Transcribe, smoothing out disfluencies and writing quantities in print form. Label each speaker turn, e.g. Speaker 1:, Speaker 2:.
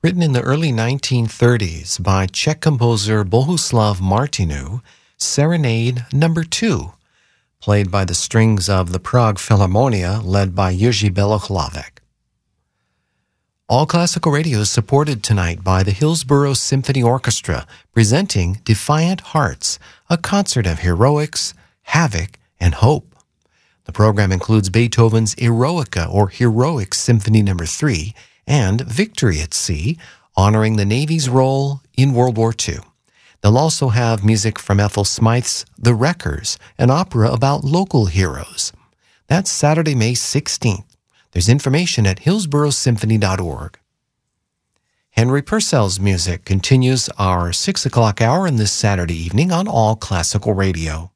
Speaker 1: Written in the early 1930s by Czech composer Bohuslav Martinu, Serenade No. 2, played by the strings of the Prague Philharmonia, led by Jiří Belohlavek. All Classical Radio is supported tonight by the Hillsborough Symphony Orchestra, presenting Defiant Hearts, a concert of heroics, havoc, and hope. The program includes Beethoven's Eroica, or Heroic Symphony No. 3, and Victory at Sea, honoring the Navy's role in World War II. They'll also have music from Ethel Smythe's The Wreckers, an opera about local heroes. That's Saturday, May 16th. There's information at hillsboroughsymphony.org. Henry Purcell's music continues our 6 o'clock hour in this Saturday evening on All Classical Radio.